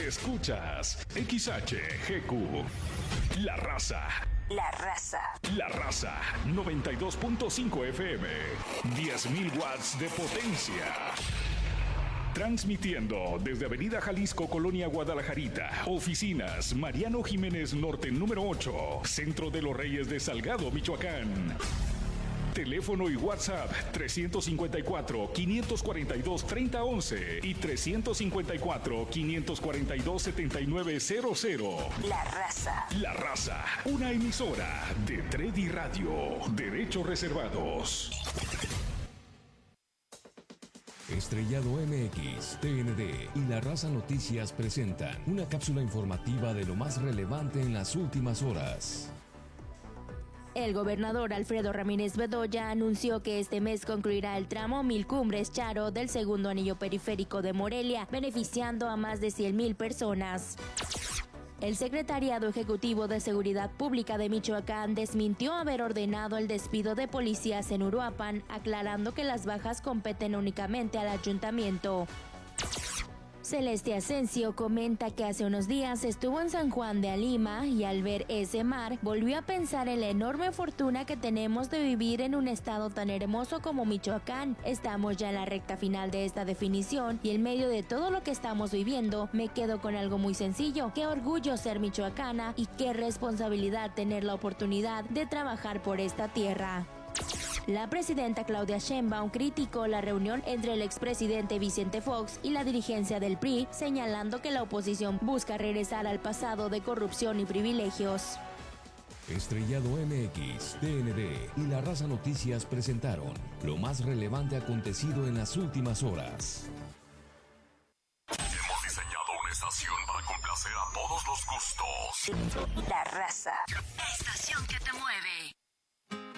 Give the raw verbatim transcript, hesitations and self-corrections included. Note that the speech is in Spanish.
Escuchas X H G Q. La Raza. La Raza. La Raza. noventa y dos punto cinco F M. diez mil watts de potencia. Transmitiendo desde Avenida Jalisco, Colonia Guadalajarita. Oficinas Mariano Jiménez Norte número ocho. Centro de los Reyes de Salgado, Michoacán. Teléfono y WhatsApp trescientos cincuenta y cuatro, quinientos cuarenta y dos, treinta once y trescientos cincuenta y cuatro, quinientos cuarenta y dos, setenta y nueve cero cero. La Raza. La Raza, una emisora de Tredi Radio. Derechos reservados. Estrellado M X, T N D y La Raza Noticias presentan una cápsula informativa de lo más relevante en las últimas horas. El gobernador Alfredo Ramírez Bedoya anunció que este mes concluirá el tramo Mil Cumbres Charo del segundo anillo periférico de Morelia, beneficiando a más de cien mil personas. El Secretariado Ejecutivo de Seguridad Pública de Michoacán desmintió haber ordenado el despido de policías en Uruapan, aclarando que las bajas competen únicamente al ayuntamiento. Celeste Asensio comenta que hace unos días estuvo en San Juan de Alima y al ver ese mar volvió a pensar en la enorme fortuna que tenemos de vivir en un estado tan hermoso como Michoacán. Estamos ya en la recta final de esta definición y en medio de todo lo que estamos viviendo me quedo con algo muy sencillo: qué orgullo ser michoacana y qué responsabilidad tener la oportunidad de trabajar por esta tierra. La presidenta Claudia Sheinbaum criticó la reunión entre el expresidente Vicente Fox y la dirigencia del P R I, señalando que la oposición busca regresar al pasado de corrupción y privilegios. Estrellado M X, T N D y La Raza Noticias presentaron lo más relevante acontecido en las últimas horas. Hemos diseñado una estación para complacer a todos los gustos. La Raza. Estación que te mueve.